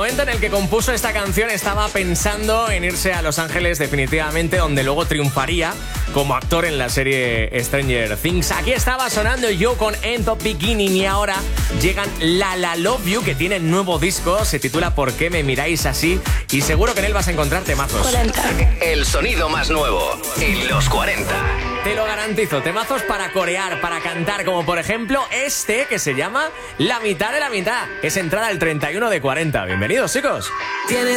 momento en el que compuso esta canción estaba pensando en irse a Los Ángeles definitivamente, donde luego triunfaría como actor en la serie Stranger Things. Aquí estaba sonando yo con End of Beginning y ahora llegan La La Love You, que tiene nuevo disco, se titula ¿Por qué me miráis así? Y seguro que en él vas a encontrar temazos. 40. El sonido más nuevo en los 40. Te lo garantizo, temazos para corear, para cantar, como por ejemplo este que se llama La mitad de la mitad. Es entrada el 31 de 40. Bienvenidos, chicos. Tienes